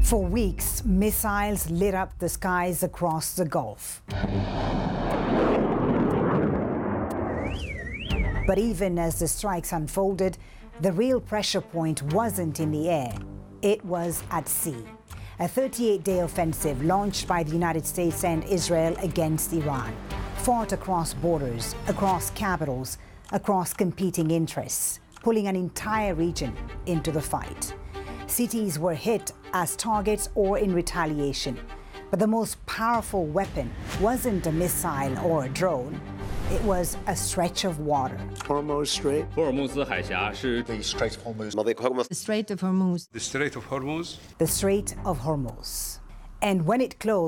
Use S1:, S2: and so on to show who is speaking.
S1: For weeks, missiles lit up the skies across the Gulf. But even as the strikes unfolded, the real pressure point wasn't in the air. It was at sea. A 38-day offensive launched by the United States and Israel against Iran, fought across borders, across capitals, across competing interests, pulling an entire region into the fight. Cities were hit as targets or in retaliation. But the most powerful weapon wasn't a missile or a drone. It was a stretch of water.
S2: Hormuz Strait.
S3: 霍尔木兹海峡是
S4: The Strait of Hormuz.
S5: The Strait of Hormuz.
S6: The Strait of Hormuz.
S1: The Strait of Hormuz. And when it closed,